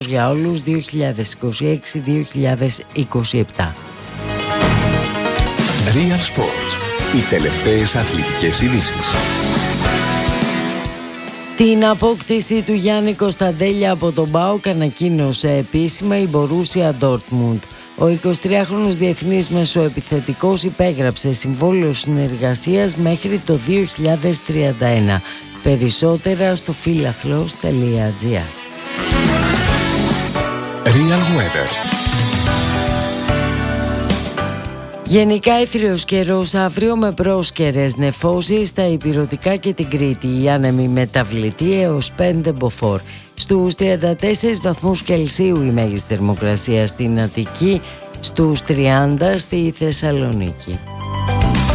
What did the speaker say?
για όλους 2026-2027. Real Sports. Οι τελευταίες αθλητικές ειδήσεις. Την απόκτηση του Γιάννη Κωνσταντέλια από τον ΠΑΟΚ ανακοίνωσε επίσημα η Μπορούσια Ντόρτμουντ. Ο 23χρονος διεθνής μεσοεπιθετικός υπέγραψε συμβόλαιο συνεργασίας μέχρι το 2031. Περισσότερα στο φιλαθλός.gr. Real Weather. Γενικά ήθριος καιρός αύριο με πρόσκαιρες νεφώσεις στα ηπειρωτικά και την Κρήτη. Η άνεμη μεταβλητή έως 5 μποφόρ. Στους 34 βαθμούς Κελσίου η μέγιστη θερμοκρασία στην Αττική, στους 30 στη Θεσσαλονίκη.